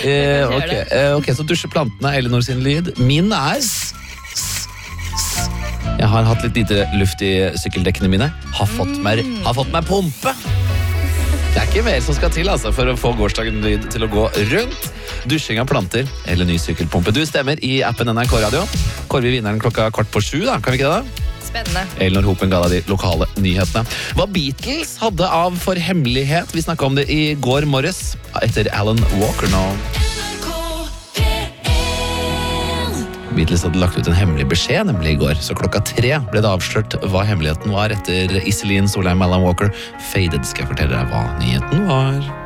Ok, så dusjer plantene er Elinor sin lyd. Min er Jeg har hatt litt lite luft i sykkeldekkene mine. Har fått meg pumpe. Det er ikke mer som skal til altså, for å få gårsdagen lyd til å gå rundt. Dusjing av planter eller ny sykkelpumpe. Du stemmer i appen NRK Radio. Kårer vi vinneren 7:15, da? Kan vi ikke det da? Spennende. Elinor Hopen ga deg de lokale nyhetene. Hva Beatles hadde av for hemmelighet, vi snakket om det i går morges, etter Alan Walker nå. Beatles hadde lagt ut en hemmelig beskjed, nemlig i går. Så 3:00 ble det avslørt hva hemmeligheten var etter Iselin Solheim Alan Walker. Faded skal jeg fortelle deg hva nyheten var.